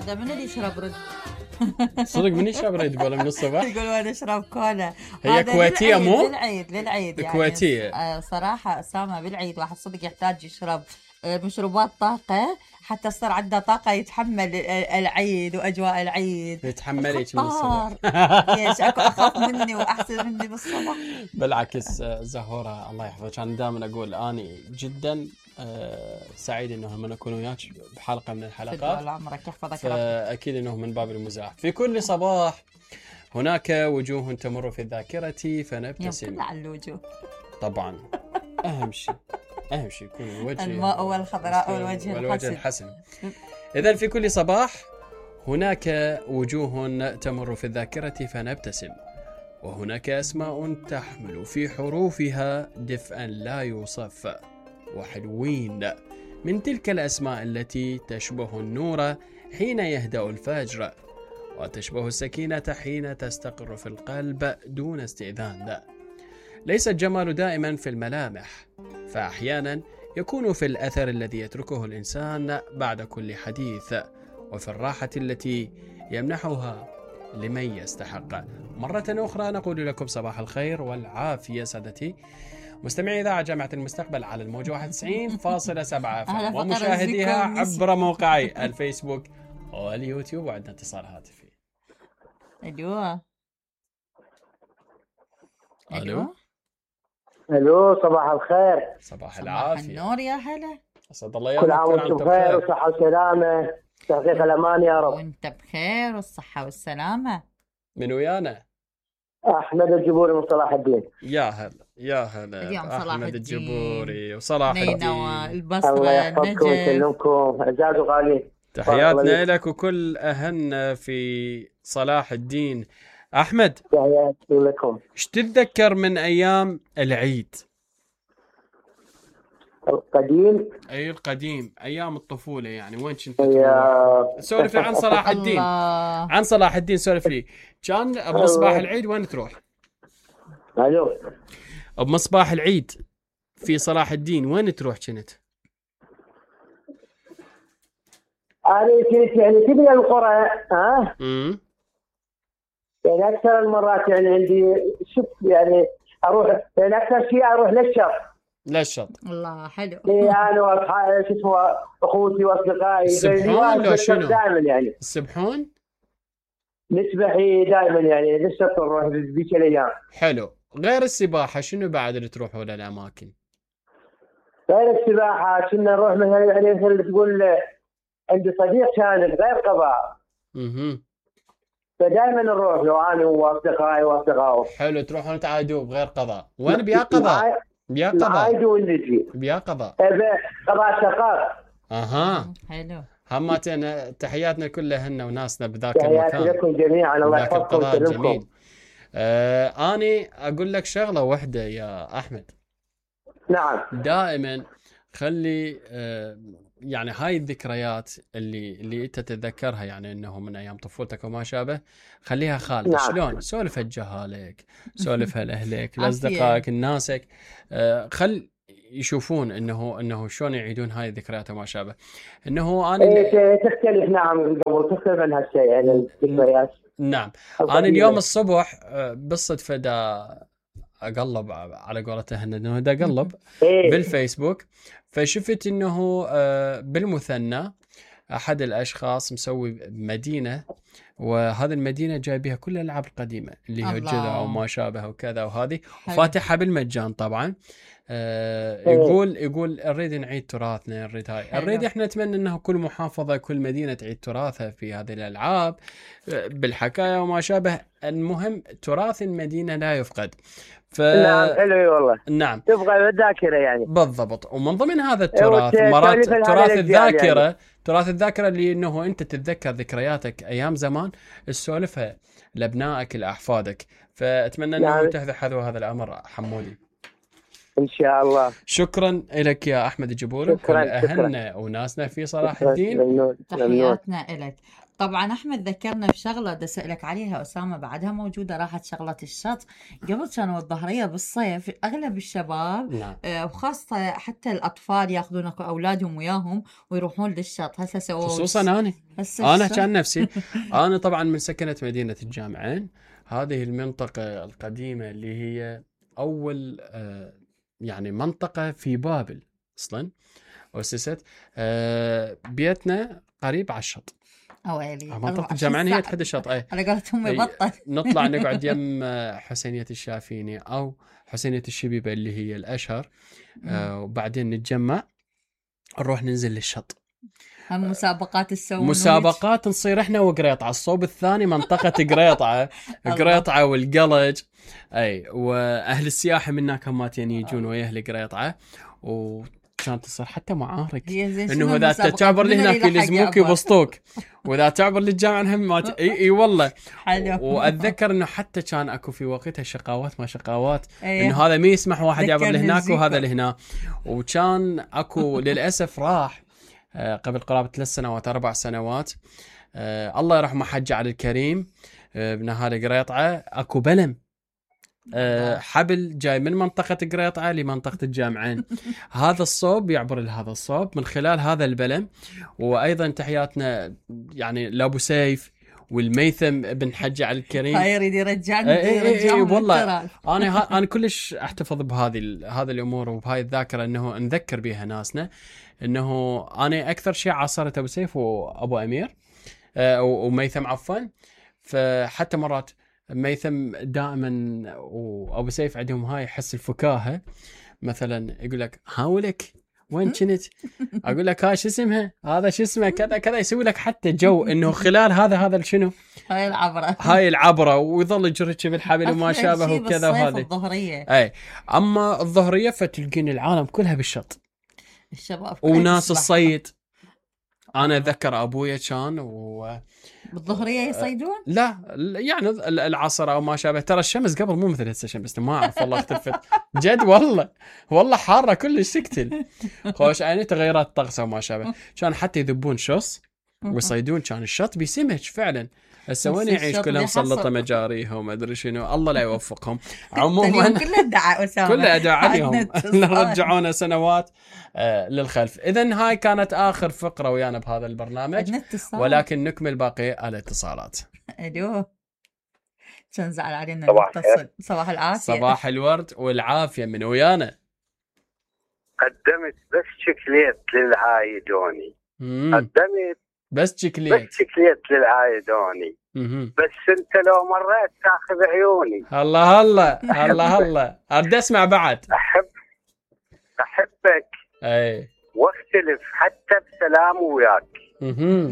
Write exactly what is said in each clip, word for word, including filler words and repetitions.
هذا من اللي يشرب رد؟ صدق من يشرب ريد بول من الصبح؟ يقول وانا اشرب كولا. هي كويتية مو؟ للعيد للعيد يعني كويتية. صراحة أسامة بالعيد واحد صدق يحتاج يشرب مشروبات طاقة حتى يصير عنده طاقة يتحمل العيد وأجواء العيد. يتحمليك من الصبح. ليش أكو أخاف مني وأحسن مني بالصبح؟ بالعكس زهورة الله يحفظك، أنا دائما أقول أني جدا سعيد إنه من أكون وياك بحلقة من الحلقات. طول عمرك يحفظك. أكيد إنه من باب المزاح. في كل صباح هناك وجوه تمر في الذاكرة فنبتسم. يوم كله على الوجوه طبعا. أهم شيء أهم شيء يكون الوجه الماء والخضراء والوجه, والوجه الحسن. إذن في كل صباح هناك وجوه تمر في الذاكرة فنبتسم، وهناك أسماء تحمل في حروفها دفئا لا يوصف، وحلوين من تلك الأسماء التي تشبه النور حين يهدأ الفجر، وتشبه السكينة حين تستقر في القلب دون استئذان. ليس الجمال دائما في الملامح، فأحيانا يكون في الأثر الذي يتركه الإنسان بعد كل حديث، وفي الراحة التي يمنحها لمن يستحق. مرة أخرى نقول لكم صباح الخير والعافية سادتي مستمعي إذاعة جامعة المستقبل على الموجة واحد وتسعين فاصلة سبعة ومشاهديها عبر موقعي الفيسبوك واليوتيوب. وعندنا اتصال هاتفي. ألو ألو الو صباح الخير. صباح العافية. العافية. النور يا هلا. أسعد الله كل يومك. عام وانتم بخير وصحة وسلامة، تحقيق الأمان يا رب. وانت بخير والصحة والسلامة. من ويانا؟ أحمد الجبوري من صلاح الدين. يا هلا يا هلا. اليوم صلاح أحمد الدين. الجبوري وصلاح نينوى الدين. البصرة الله يحفظكم النجف. ويسلمكم، أعزائي وغالين. تحياتنا لك وكل أهلنا في صلاح الدين. أحمد، تحياتي لكم. ايش تتذكر من أيام العيد؟ القديم. أي القديم، أيام الطفولة يعني، وين كنت يا تروح؟ سولف لي عن صلاح الدين. الله. عن صلاح الدين سولف لي. كان بمصباح العيد وين تروح؟ الو بمصباح العيد في صلاح الدين وين تروح كنت؟ أنا كنت يعني تبني القرى ها؟ امم يعني أكثر المرات يعني عندي شفت يعني أروح يعني أكثر شيء أروح للشط. للشط. الله حلو. إيه أنا وأصحابي شو اسمه أخوتي وأصدقائي. السبحون لو شنو؟ دائما يعني. السبحون؟ نسبحي دائما يعني للشط نروح بذيك الأيام. حلو. غير السباحة شنو بعد اللي تروحوا للأماكن؟ غير السباحة كنا نروح مثلا يعني مثل تقول عندي صديق كان غير قضاء. اها. فدائما نروح له أنا وأصدقائي وأصدقائه. حلو. تروحون تعادوا بغير قضاء. وين بيا قضاء؟ بيا قضاء. نعايدوا ونجي. بيا قضاء. قضاء شقاق. اها. حلو. هماتنا تحياتنا كلهن وناسنا بذاك تحياتي المكان. لكم جميعا الله ذاك يحفظكم القضاء ويسلمكم. الجميل. آه اني اقول لك شغله واحده يا احمد. نعم. دائما خلي آه يعني هاي الذكريات اللي اللي انت تتذكرها يعني انه من ايام طفولتك وما شابه، خليها خالده. نعم. شلون؟ سولفها لجهالك، سولفها لاهلك، لاصدقائك، لناسك. آه خل يشوفون انه انه شلون يعيدون هاي الذكريات وما شابه. انه انا إيه تختلف. نعم قبل تختلف عن هالشيء يعني الذكريات. نعم. انا اليوم الصبح بالصدفه دا اقلب على قولته هند دا اقلب إيه؟ بالفيسبوك، فشفت انه بالمثنى احد الاشخاص مسوي مدينه، وهذه المدينه جاي بها كل الالعاب القديمه اللي هي الجذع وما شابه وكذا، وهذه وفاتحها بالمجان طبعا. آه يقول يقول نريد نعيد تراثنا، نريد هاي نريد احنا نتمنى انه كل محافظه كل مدينه تعيد تراثها في هذه الالعاب بالحكايه وما شابه. المهم تراث المدينه لا يفقد. ف... نعم حلو والله. نعم تبغى الذاكره يعني. بالضبط. ومن ضمن هذا التراث مرات تراث الذاكره يعني. تراث الذاكره اللي انه انت تتذكر ذكرياتك ايام زمان تسولفها لابنائك لاحفادك. فاتمنى انه نعم. تحذو حذو هذا الامر حمودي إن شاء الله. شكرا لك يا أحمد الجبوري وكل أهلنا وناسنا في صلاح الدين. ممنون. تحياتنا لك. طبعا أحمد ذكرنا بشغلة بدي أسألك عليها أسامة، بعدها موجودة راحت شغلة الشط. قبل كانوا الظهرية بالصيف أغلب الشباب نعم. آه، وخاصة حتى الأطفال ياخذون أولادهم وياهم ويروحون للشط. هسه سووا خصوصا أنا هسه أنا الشط- كان نفسي أنا طبعا من سكنة مدينة الجامعين. هذه المنطقة القديمة اللي هي أول آه، يعني منطقة في بابل أصلا أسست. آه، بيتنا قريب على الشط. أويلي منطقة الجامعين هي تحد الشط. أي على قولتهم أي، يبطل. نطلع نقعد يم حسينية الشافيني أو حسينية الشبيبة اللي هي الأشهر. آه، وبعدين نتجمع نروح ننزل للشط. هم مسابقات تسوون مسابقات نصير احنا وقريطعة. الصوب الثاني منطقة قريطعة قريطعة والقلج. اي، واهل السياحة منا كماتين يجون ويا اهل قريطعة، وكانت تصير حتى معارك انه اذا تعبر لهناك يلزموك يبسطوك، واذا تعبر للجامعة هم ما ت... اي اي والله. حلو. واتذكر انه حتى كان اكو في وقتها شقاوات ما شقاوات، أيه. انه هذا ما يسمح واحد يعبر ذكرني لهناك الزيكو. وهذا لهنا. وكان اكو للاسف راح قبل قرابة ثلاث سنوات أربع سنوات، آه الله يرحمه حج علي الكريم، آه ابن أهالي قريطعة، أكو بلم آه حبل جاي من منطقة قريطعة لمنطقة الجامعين. هذا الصوب يعبر لهذا الصوب من خلال هذا البلم. وأيضا تحياتنا يعني لأبو سيف والميثم ابن حج علي الكريم. هاي يريد يرجعني اي اي اي والله. انا انا انا كلش احتفظ بهذه هذه الامور وبهاي الذاكره، انه نذكر بها ناسنا. انه انا اكثر شيء عاصرت ابو سيف وابو امير آه وميثم عفوا. فحتى مرات ميثم دائما وابو سيف عندهم هاي حس الفكاهه. مثلا يقول لك هاولك وين كنت؟ اقول لك هاي شو اسمها؟ هذا شو اسمه؟ كذا كذا. يسوي لك حتى جو انه خلال هذا هذا شنو؟ هاي العبره هاي العبره، ويظل يجرك بالحبل وما شابه وكذا. وهذه الظهريه. اي، اما الظهريه فتلقين العالم كلها بالشط، الشباب وناس الصيد. انا اتذكر ابويا كان و بالظهريه يصيدون. لا يعني العصر او ما شابه. ترى الشمس قبل مو مثل هسه الشمس، ما اعرف والله اختلفت جد والله. والله حاره كلش تقتل. خوش يعني تغيرات الطقس وما شابه. كان حتى يذبون شص ويصيدون، كان الشط بيسمك فعلا. هسه وين يعيش كلهم مسلطه مجاريها وما ادري شنو، الله لا يوفقهم. عموما كله ادعاء اسامه، كله ادعاء عليهم رجعونا سنوات آه للخلف. اذا هاي كانت اخر فقره ويانا بهذا البرنامج، ولكن نكمل باقي الاتصالات. الو، كان زعل علينا نتصل. صباح العافيه. صباح الورد والعافيه من ويانا. قدمت بس شكليت للعايدوني. قدمت بس شكليت بس شكليت للعايدوني. بس انت لو مريت تاخذ عيوني. الله الله الله الله. ارد اسمع بعد. احب احبك اي واختلف حتى بسلام وياك. اها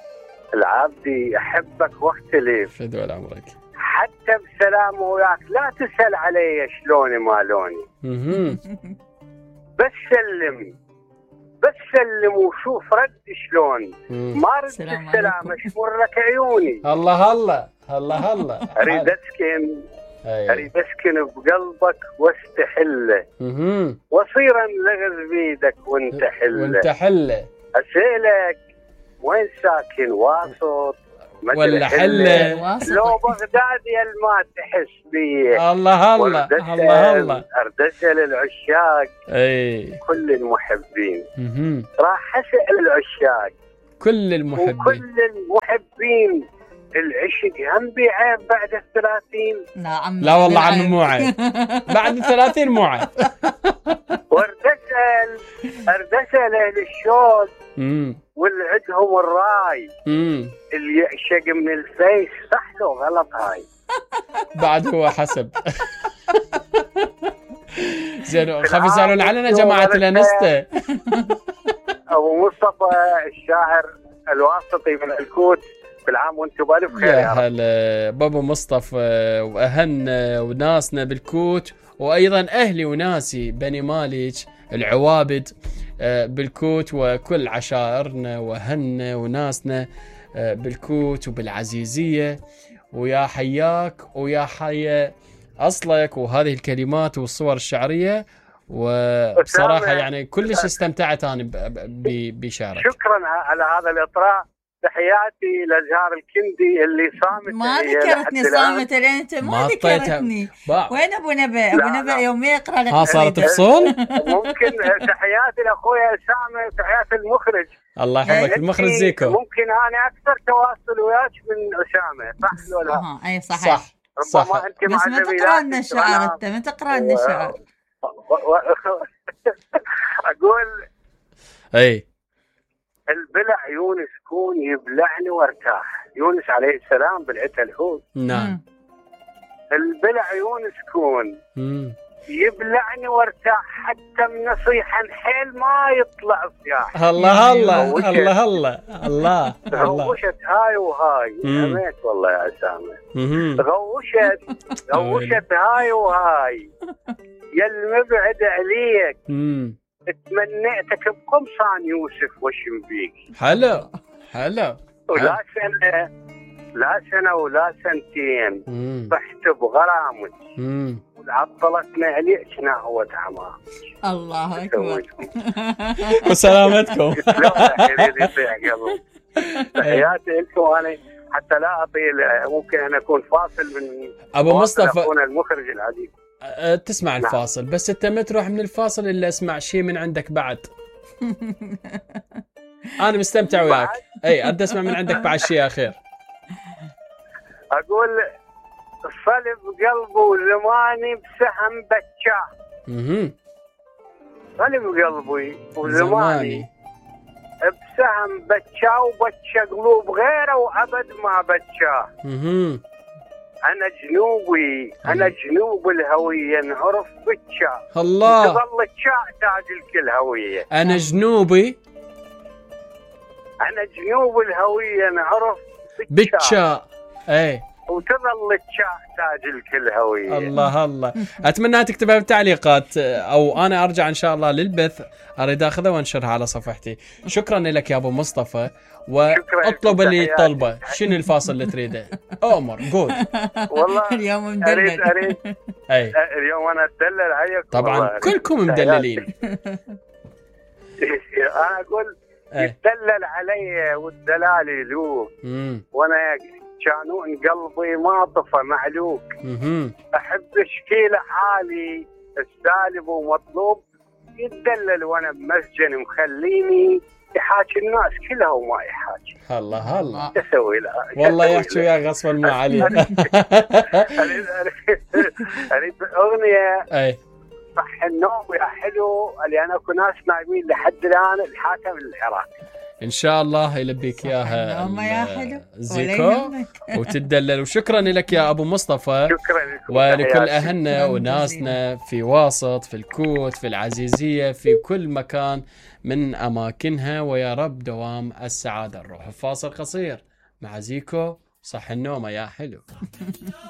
العابدي احبك واختلف فدوى عمرك حتى بسلام وياك. لا تسأل علي شلوني ما لوني. اها بس سلم بس سلم وشوف رد شلون. ما رد السلام اشمر لك عيوني. الله الله الله الله. اريد اسكن اريد اسكن بقلبك واستحله. اها وصير انلغز بيدك وانت حله. وانت حله. اسالك وين ساكن؟ واسط ولا حله؟ لو بغدادي ما تحس بي. الله الله الله الله. اردسل العشاق. اي كل المحبين. اها راح اسال العشاق كل المحبين. وكل المحبين. العشق هم بعيب بعد الثلاثين. نعم. لا والله عنه مو عيب. بعد الثلاثين مو عيب. واردسل اردسل اهل الشوق امم واللي عندهم الراي. امم اللي يعشق من الفيس صح له غلط هاي. بعد هو حسب. زين خاف يسالون علينا جماعه الانسته. ابو مصطفى الشاعر الواسطي من الكوت، بالعام وانتم بالف خير يا هلا بابا مصطفى واهلنا وناسنا بالكوت، وايضا اهلي وناسي بني مالك العوابد بالكوت، وكل عشائرنا واهلنا وناسنا بالكوت وبالعزيزيه. ويا حياك ويا حي اصلك وهذه الكلمات والصور الشعريه. وبصراحه يعني كلش استمتعت انا بشارك. شكرا على هذا الاطراء تحياتي لزهار الكندي اللي صامت. ما ذكرتني صامت لين انت ما ذكرتني. وين ابو نبأ؟ ابو نبأ يوم يقرا لك ها صارت تفصل. ممكن تحياتي لاخويا اسامه وتحياتي المخرج. الله يحفظك المخرج زيكو. ممكن انا اكثر تواصل وياك من اسامه، صح ولا لا؟ اها اي صحيح صح صح. انت بس ما تقرا لنا الشعر، انت ما تقرا لنا الشعر. اقول اي البلع يونس كون يبلعني وارتاح. يونس عليه السلام بالعتا الحوت. نعم. البلع يونس كون امم يبلعني وارتاح، حتى من نصيحة حيل ما يطلع صياح. الله الله الله الله الله غوشت هاي وهاي. سمعت والله يا اسامه. غوشت غوشت هاي وهاي يا المبعد عليك. امم تمنيتك بقمصان يوسف وشمبيك. حلو حلو. ولا سنة لا سنة ولا سنتين طحت بغرامك وعطلتنا عليك نهوة عماك. الله أكبر. وسلامتكم. تحياتي لكم. أنا حتى لا أطيل ممكن أن أكون فاصل من أبو مصطفى أكون المخرج العزيز. أه تسمع الفاصل نعم. بس أنت ما تروح من الفاصل إلا أسمع شيء من عندك بعد. أنا مستمتع وياك. أي أبدأ أسمع من عندك بعد شيء أخير. أقول صلب قلبه وزماني بسهم بتشاه. اها صلب قلبي وزماني بسهم بتشاه وبتشا قلوب غيره وأبد ما بتشاه. اها أنا جنوبي أنا جنوب الهوية نعرف بتشا. الله. تظل تشا تاج الكل هوية. أنا جنوبي أنا جنوب الهوية نعرف بتشا. بتشا اي وتظل تشاء تاج الكل هوية. الله الله. اتمنى تكتبها بالتعليقات او انا ارجع ان شاء الله للبث اريد اخذها وانشرها على صفحتي. شكرا لك يا ابو مصطفى واطلب اللي طلبه. شنو الفاصل اللي تريده؟ امر قول. والله اليوم مدلل. اريد اريد اي اليوم انا اتدلل عليكم طبعا كلكم مدللين. انا اقول يتدلل علي والدلال يلوك وانا كانون قلبي ما طفى معلوك. احب اشكي له حالي السالب ومطلوب يتدلل وانا بمسجن مخليني يحاكي الناس كلها وما يحاكي. الله الله. اسوي له والله يحكي وياه غصبا ما عليه. اريد اريد اغنيه اي صح النوم يا حلو اللي انا اكو ناس نايمين لحد الان الحاكم العراقي. ان شاء الله يلبيك اياها يا حلو زيكو وتدلل. وشكرا لك يا ابو مصطفى. شكرا لكم ولكل اهلنا وناسنا في واسط في الكوت في العزيزيه في كل مكان من اماكنها ويا رب دوام السعاده. نروح فاصل قصير مع زيكو صح النوم يا حلو.